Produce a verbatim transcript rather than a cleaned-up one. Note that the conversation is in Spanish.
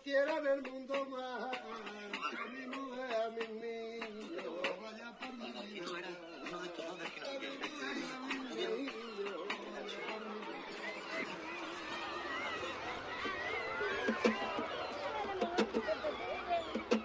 quiera en el mundo más, a mi mujer, a mis niños, vaya por mi niño, a mi mujer, a mis niños, vaya por mi niño.